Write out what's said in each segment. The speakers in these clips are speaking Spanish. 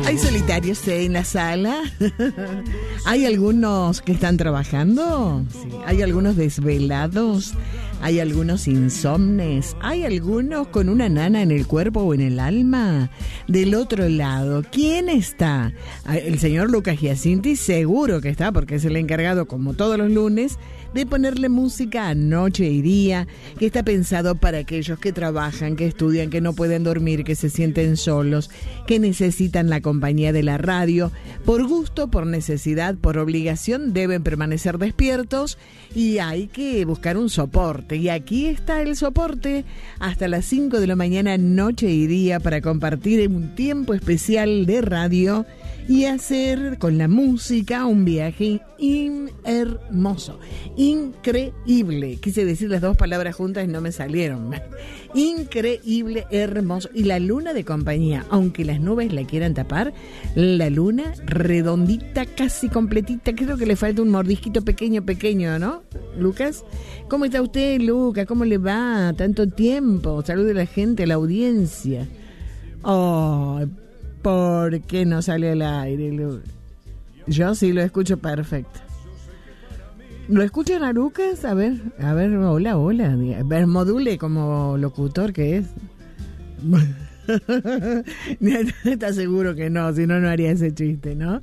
¿Hay solitarios en la sala? ¿Hay algunos que están trabajando? Sí. ¿Hay algunos desvelados? ¿Hay algunos insomnes? ¿Hay algunos con una nana en el cuerpo o en el alma? Del otro lado, ¿quién está? El señor Lucas Giacinti seguro que está, porque es el encargado, como todos los lunes, de ponerle música a noche y día, que está pensado para aquellos que trabajan, que estudian, que no pueden dormir, que se sienten solos, que necesitan la compañía de la radio. Por gusto, por necesidad, por obligación, deben permanecer despiertos y hay que buscar un soporte. Y aquí está el soporte hasta las 5 de la mañana, noche y día, para compartir un tiempo especial de radio y hacer con la música un viaje hermoso, increíble. Quise decir las dos palabras juntas y no me salieron. Increíble, hermoso. Y la luna de compañía, aunque las nubes la quieran tapar, la luna redondita, casi completita. Creo que le falta un mordisquito pequeño, ¿no, Lucas? ¿Cómo está usted, Lucas? ¿Cómo le va? Tanto tiempo. Salude a la gente, a la audiencia. Oh, ¿por qué no sale al aire, Lucas? Yo sí lo escucho perfecto. ¿Lo escuchan a Lucas? A ver, hola. A ver, module como locutor que es. ¿Está seguro que no? Si no, no haría ese chiste, ¿no?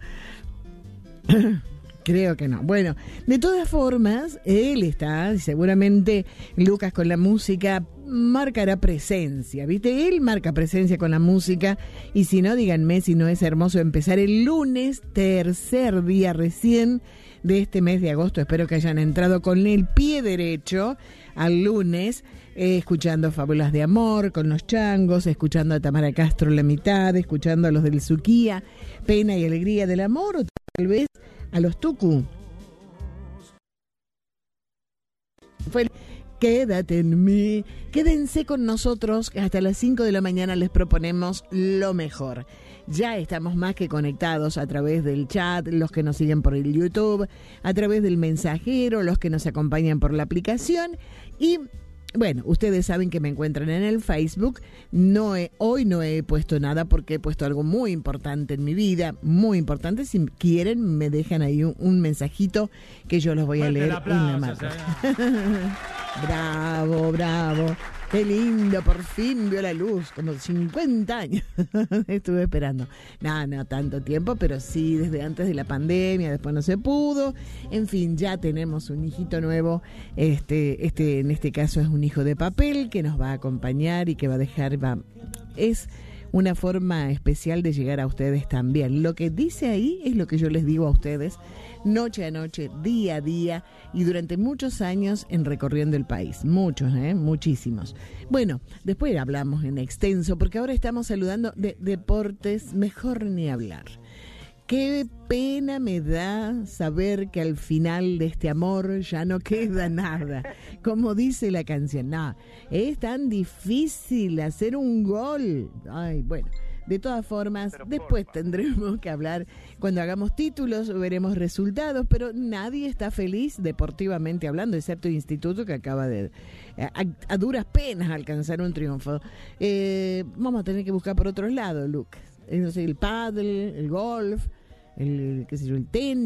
Creo que no. Bueno, de todas formas, él está, seguramente Lucas con la música marcará presencia, ¿viste? Él marca presencia con la música y si no, díganme si no es hermoso empezar el lunes, tercer día recién de este mes de agosto. Espero que hayan entrado con el pie derecho al lunes, escuchando Fábulas de Amor con los Changos, escuchando a Tamara Castro La Mitad, escuchando a los del Suquía, Pena y Alegría del Amor, o tal vez a los Tucu. Quédate en mí, quédense con nosotros, hasta las 5 de la mañana les proponemos lo mejor. Ya estamos más que conectados a través del chat, los que nos siguen por el YouTube, a través del mensajero, los que nos acompañan por la aplicación y... Bueno, ustedes saben que me encuentran en el Facebook. Hoy no he puesto nada porque he puesto algo muy importante en mi vida, muy importante. Si quieren, me dejan ahí un mensajito que yo los voy a leer en la marca. Bravo. Qué lindo, por fin vio la luz, como 50 años estuve esperando. No tanto tiempo, pero sí desde antes de la pandemia, después no se pudo. En fin, ya tenemos un hijito nuevo, en este caso es un hijo de papel que nos va a acompañar y que va a dejar, es una forma especial de llegar a ustedes también. Lo que dice ahí es lo que yo les digo a ustedes, noche a noche, día a día y durante muchos años en recorriendo el país. Muchos, muchísimos. Bueno, después hablamos en extenso porque ahora estamos saludando de deportes, mejor ni hablar. Qué pena me da saber que al final de este amor ya no queda nada. Como dice la canción, es tan difícil hacer un gol. Ay, bueno, de todas formas, después tendremos que hablar. Cuando hagamos títulos veremos resultados, pero nadie está feliz deportivamente hablando, excepto el Instituto que acaba de, a duras penas, alcanzar un triunfo. Vamos a tener que buscar por otros lados, Lucas. No sé, el pádel, el golf, el tenis.